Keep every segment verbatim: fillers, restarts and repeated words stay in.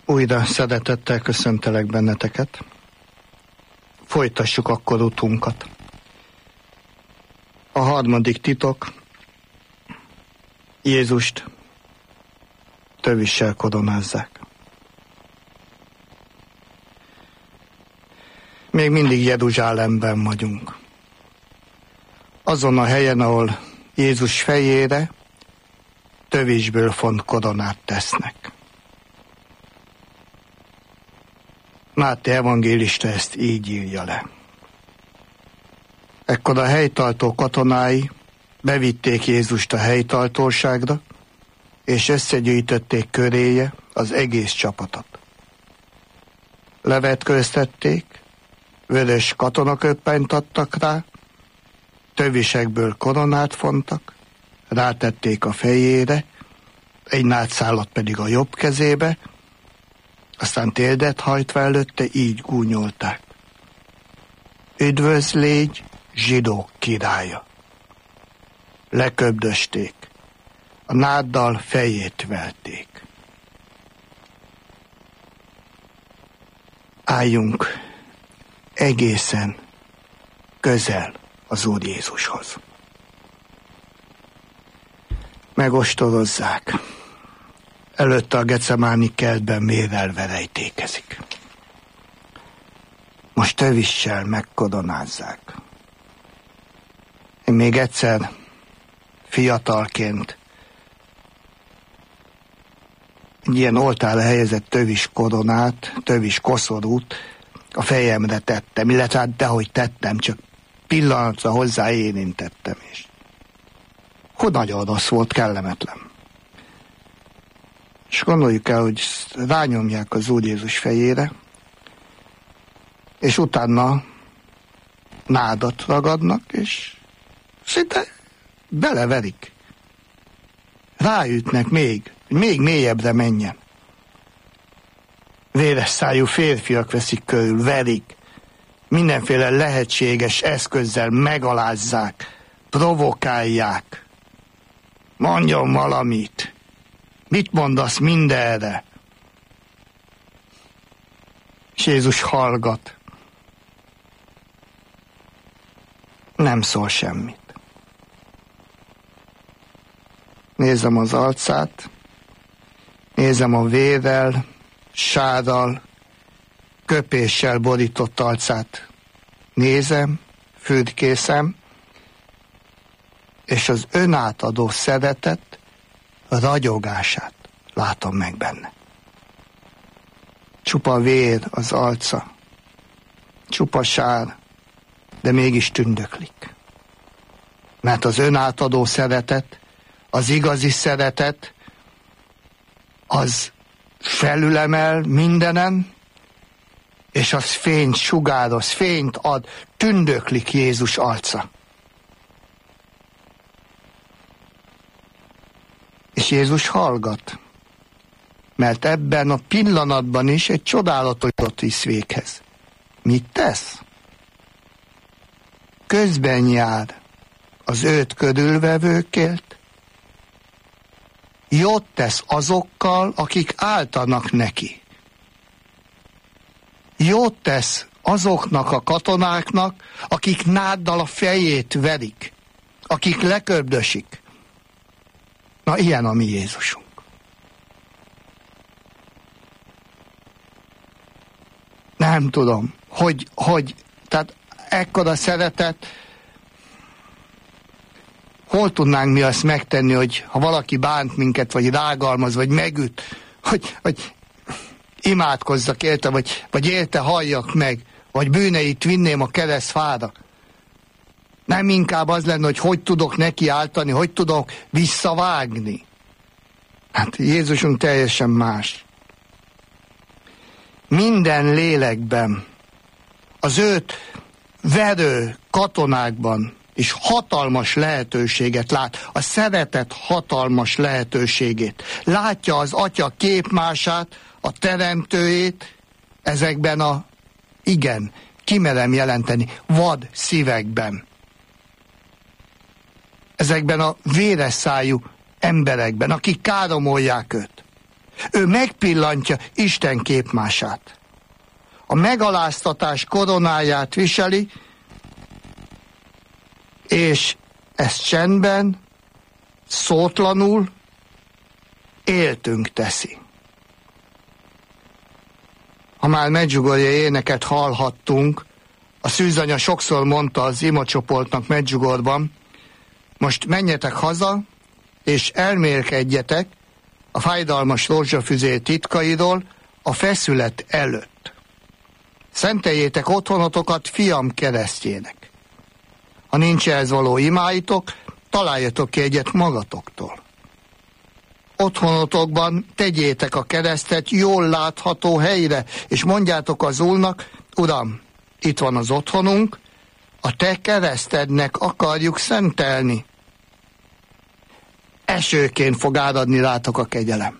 Újra szeretettel köszöntelek benneteket. Folytassuk akkor utunkat. A harmadik titok. Jézust tövissel koronázzák. Még mindig Jeruzsálemben vagyunk. Azon a helyen, ahol Jézus fejére tövisből font koronát tesznek. Máté evangélista ezt így írja le. Ekkor a helytartó katonái bevitték Jézust a helytartóságra, és összegyűjtötték köréje az egész csapatot. Levetkőztették, vörös katonaköppenyt adtak rá, tövisekből koronát fontak, rátették a fejére, egy nátszálat pedig a jobb kezébe, aztán térdet hajtva előtte így gúnyolták. Üdvözl légy, zsidók királya! Leköbdösték, a náddal fejét verték. Álljunk egészen közel az Úr Jézushoz. Megostorozzák. Előtte a Gecemáni kertben mérelve rejtékezik. Most tövissel megkoronázzák. Én még egyszer fiatalként egy ilyen oltára helyezett tövis koronát, tövis koszorút a fejemre tettem, illetve hát dehogy tettem, csak pillanatra hozzá érintettem is. Hogy nagyon rossz volt, kellemetlen. És gondoljuk el, hogy rányomják az Úr Jézus fejére, és utána nádat ragadnak, és szinte beleverik. Ráütnek még, hogy még mélyebbre menjen. Véres szájú férfiak veszik körül, verik, mindenféle lehetséges eszközzel megalázzák, provokálják. Mondjon valamit. Mit mondasz mindenre? És Jézus hallgat. Nem szól semmit. Nézem az arcát, nézem a vérrel, sárral, köpéssel borított arcát. Nézem, fürkészem, és az önátadó szeretet ragyogását látom meg benne. Csupa vér az arca, csupa sár, de mégis tündöklik. Mert az önátadó szeretet, az igazi szeretet, az felülemel mindenen, és az fényt sugároz, fényt ad, tündöklik Jézus arca. És Jézus hallgat, mert ebben a pillanatban is egy csodálatot visz véghez. Mit tesz? Közben jár az őt körülvevőkért, jót tesz azokkal, akik áltanak neki. Jót tesz azoknak a katonáknak, akik náddal a fejét verik, akik lekördösik. Na, ilyen a mi Jézusunk. Nem tudom, hogy, hogy, tehát ekkora szeretet, hol tudnánk mi azt megtenni, hogy ha valaki bánt minket, vagy rágalmaz, vagy megüt, hogy, hogy imádkozzak érte, vagy, vagy érte halljak meg, vagy bűneit vinném a keresztfára. Nem inkább az lenne, hogy hogy tudok neki áltani, hogy tudok visszavágni. Hát Jézusunk teljesen más. Minden lélekben, az őt verő katonákban is hatalmas lehetőséget lát, a szeretet hatalmas lehetőségét. Látja az Atya képmását, a teremtőjét ezekben a, igen, kimerem jelenteni, vad szívekben. Ezekben a véres szájú emberekben, akik káromolják őt. Ő megpillantja Isten képmását. A megaláztatás koronáját viseli, és ezt csendben, szótlanul, éltünk teszi. Ha már Medjugorje éneket hallhattunk, a szűzanya sokszor mondta az imacsoportnak Medjugorban, most menjetek haza, és elmélkedjetek a fájdalmas rózsafüzér titkairól a feszület előtt. Szenteljétek otthonotokat fiam keresztjének. Ha nincs ehhez való imáitok, találjatok ki egyet magatoktól. Otthonotokban tegyétek a keresztet jól látható helyre, és mondjátok az Úrnak, Uram, itt van az otthonunk, a te keresztednek akarjuk szentelni. Esőként fog áradni rátok a kegyelem.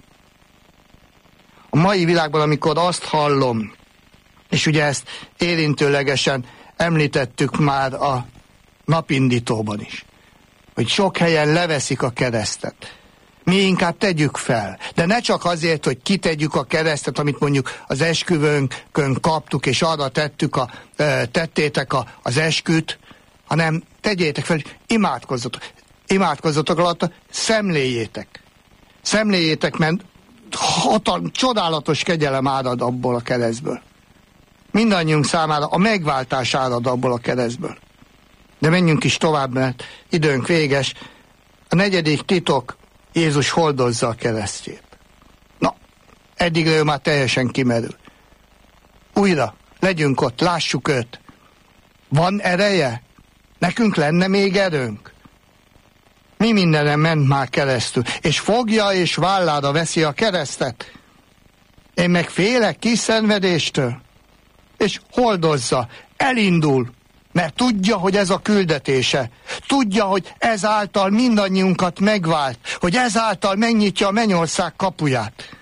A mai világban, amikor azt hallom, és ugye ezt érintőlegesen említettük már a napindítóban is, hogy sok helyen leveszik a keresztet. Mi inkább tegyük fel. De ne csak azért, hogy kitegyük a keresztet, amit mondjuk az esküvőnkön kaptuk, és arra tettük a, tettétek a, az esküt, hanem tegyétek fel, hogy imádkozzatok. Imádkozzatok alatt, szemléljétek. Szemléljétek, mert hatal, csodálatos kegyelem árad abból a keresztből. Mindannyiunk számára a megváltás árad abból a keresztből. De menjünk is tovább, mert időnk véges. A negyedik titok, Jézus hordozza a keresztjét. Na, eddig ő már teljesen kimerül. Újra, legyünk ott, lássuk őt. Van ereje? Nekünk lenne még erőnk? Mi mindenem ment már keresztül, és fogja és vállára veszi a keresztet. Én meg félek kis szenvedéstől, és hordozza, elindul, mert tudja, hogy ez a küldetése. Tudja, hogy ezáltal mindannyiunkat megvált, hogy ezáltal megnyitja a mennyország kapuját.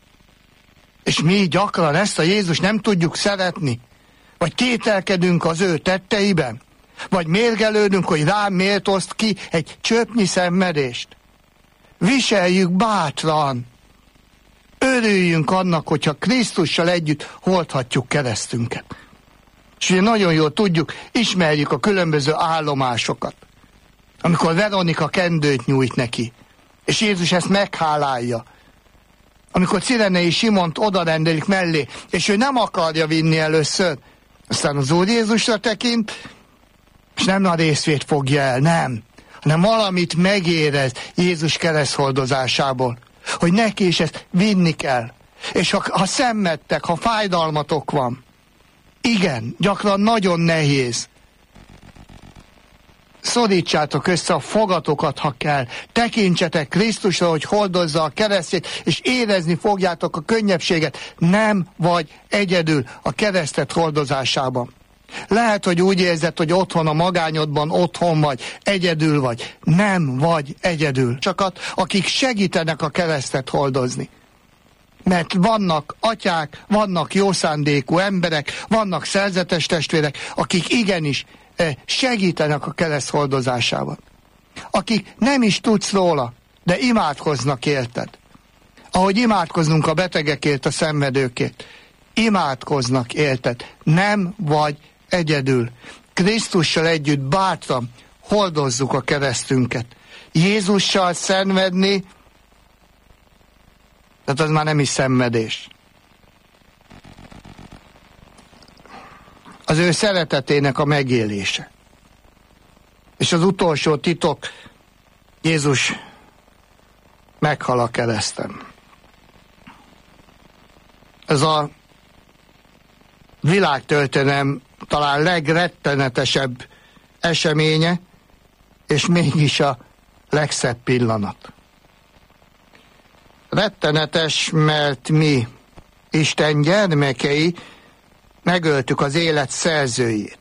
És mi gyakran ezt a Jézus nem tudjuk szeretni, vagy kételkedünk az ő tetteiben, vagy mérgelődünk, hogy rám miért oszt ki egy csöpnyi szenvedést. Viseljük bátran. Örüljünk annak, hogyha Krisztussal együtt hordhatjuk keresztünket. És ugye nagyon jól tudjuk, ismerjük a különböző állomásokat. Amikor Veronika kendőt nyújt neki, és Jézus ezt meghálálja. Amikor Cirenei Simont odarendelik mellé, és ő nem akarja vinni először, aztán az Úr Jézusra tekint, és nem a részvét fogja el, nem, hanem valamit megérez Jézus kereszthordozásából, hogy neki is ezt vinni kell. És ha, ha szenvedtek, ha fájdalmatok van, igen, gyakran nagyon nehéz. Szorítsátok össze a fogatokat, ha kell. Tekintsetek Krisztusra, hogy hordozza a keresztjét, és érezni fogjátok a könnyebbséget. Nem vagy egyedül a keresztet hordozásában. Lehet, hogy úgy érzed, hogy otthon a magányodban otthon vagy, egyedül vagy. Nem vagy egyedül. Csak akik segítenek a keresztet hordozni. Mert vannak atyák, vannak jó szándékú emberek, vannak szerzetes testvérek, akik igenis segítenek a kereszt hordozásában. Akik nem is tudsz róla, de imádkoznak érted. Ahogy imádkoznunk a betegekért, a szenvedőkért. Imádkoznak érted. Nem vagy egyedül. Krisztussal együtt bátran hordozzuk a keresztünket. Jézussal szenvedni, tehát az már nem is szenvedés. Az ő szeretetének a megélése. És az utolsó titok, Jézus meghal a kereszten. Ez a világtörténelem talán legrettenetesebb eseménye, és mégis a legszebb pillanat. Rettenetes, mert mi, Isten gyermekei, megöltük az élet szerzőjét.